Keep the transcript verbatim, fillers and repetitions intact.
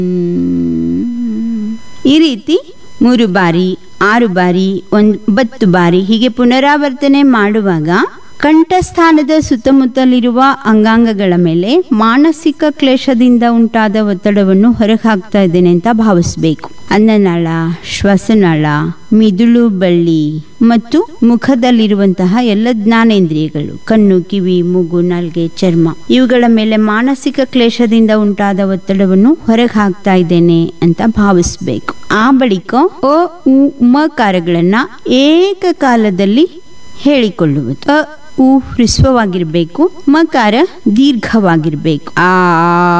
ಈ ರೀತಿ ಮೂರು ಬಾರಿ, ಆರು ಬಾರಿ, ಒಂಬತ್ತು ಬಾರಿ ಹೀಗೆ ಪುನರಾವರ್ತನೆ ಮಾಡುವಾಗ ಕಂಠಸ್ಥಾನದ ಸುತ್ತಮುತ್ತಲಿರುವ ಅಂಗಾಂಗಗಳ ಮೇಲೆ ಮಾನಸಿಕ ಕ್ಲೇಶದಿಂದ ಉಂಟಾದ ಒತ್ತಡವನ್ನು ಹೊರಗೆ ಹಾಕ್ತಾ ಇದ್ದೇನೆ ಅಂತ ಭಾವಿಸ್ಬೇಕು. ಅನ್ನನಾಳ, ಶ್ವಾಸನಾಳ, ಮಿದುಳು ಬಳ್ಳಿ ಮತ್ತು ಮುಖದಲ್ಲಿರುವಂತಹ ಎಲ್ಲ ಜ್ಞಾನೇಂದ್ರಿಯಗಳು, ಕಣ್ಣು, ಕಿವಿ, ಮೂಗು, ನಾಲ್ಗೆ, ಚರ್ಮ, ಇವುಗಳ ಮೇಲೆ ಮಾನಸಿಕ ಕ್ಲೇಶದಿಂದ ಉಂಟಾದ ಒತ್ತಡವನ್ನು ಹೊರಗೆ ಹಾಕ್ತಾ ಇದ್ದೇನೆ ಅಂತ ಭಾವಿಸ್ಬೇಕು. ಆ ಬಳಿಕ ಅ ಉ ಮಕಾರಗಳನ್ನ ಏಕಕಾಲದಲ್ಲಿ ಹೇಳಿಕೊಳ್ಳುವುದು. ಅ ಉ ಹ್ರಸ್ವವಾಗಿರ್ಬೇಕು, ಮಕಾರ ದೀರ್ಘವಾಗಿರ್ಬೇಕು. ಆ